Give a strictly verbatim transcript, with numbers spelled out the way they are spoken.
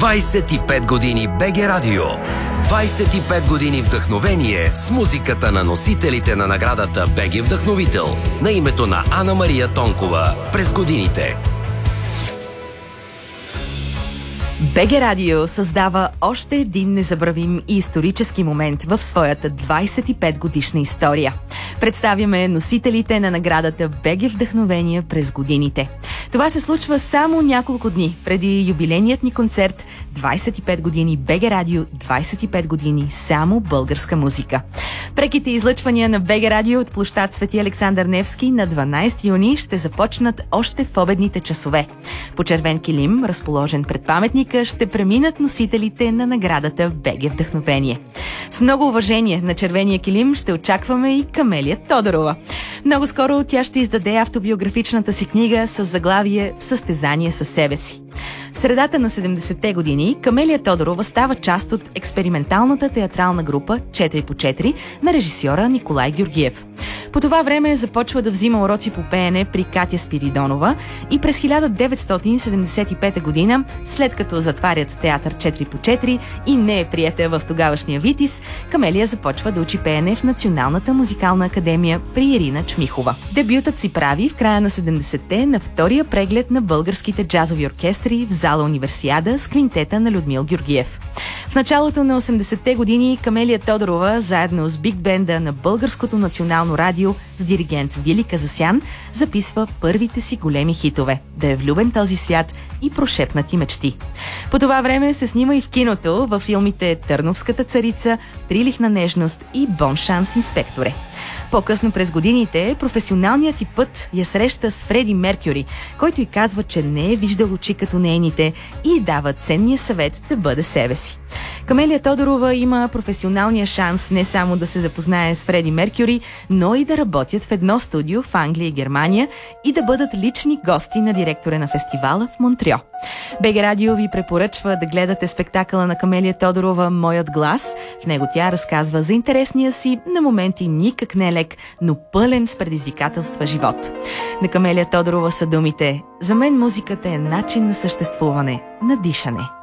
двайсет и пет години БГ Радио. двайсет и пет години вдъхновение с музиката на носителите на наградата БГ Вдъхновител на името на Ана Мария Тонкова през годините. БГ Радио създава още един незабравим и исторически момент в своята двайсет и пет годишна история. Представяме носителите на наградата БГ Вдъхновение през годините. Това се случва само няколко дни преди юбилейният ни концерт двайсет и пет години БГ Радио, двайсет и пет години само българска музика. Преките излъчвания на БГ Радио от площад Свети Александър Невски на дванайсети юни ще започнат още в обедните часове. По червен килим, разположен пред паметника, ще преминат носителите на наградата БГ Вдъхновение. С много уважение на червения килим ще очакваме и Камелия Тодорова. Много скоро тя ще издаде автобиографичната си книга с заглавие «В състезание със себе си». В средата на седемдесетте години Камелия Тодорова става част от експерименталната театрална група четири по четири на режисьора Николай Георгиев. По това време започва да взима уроци по пеене при Катя Спиридонова и през хиляда деветстотин седемдесет и пета година, след като затварят театър четири по четири и не е приета в тогавашния Витис, Камелия започва да учи пеене в Националната музикална академия при Ирина Чмихова. Дебютът си прави в края на седемдесетте на втория преглед на българските джазови оркестри в зала Универсиада с квинтета на Людмил Георгиев. В началото на осемдесетте години Камелия Тодорова, заедно с биг бенда на Българското национално радио с диригент Вили Казасян, записва първите си големи хитове «Да е влюбен този свят» и «Прошепнати мечти». По това време се снима и в киното във филмите «Търновската царица», «Прилихна нежност» и «Бон шанс, инспекторе». По-късно през годините професионалният й път я среща с Фреди Меркюри, който й казва, че не е виждал очи като нейните и дава ценния съвет да бъде себе си. Камелия Тодорова има професионалния шанс не само да се запознае с Фреди Меркюри, но и да работят в едно студио в Англия и Германия и да бъдат лични гости на директора на фестивала в Монтрео. БГ Радио ви препоръчва да гледате спектакъла на Камелия Тодорова «Моят глас». В него тя разказва за интересния си, на моменти никак не лек, но пълен с предизвикателства живот. На Камелия Тодорова са думите: «За мен музиката е начин на съществуване, на дишане».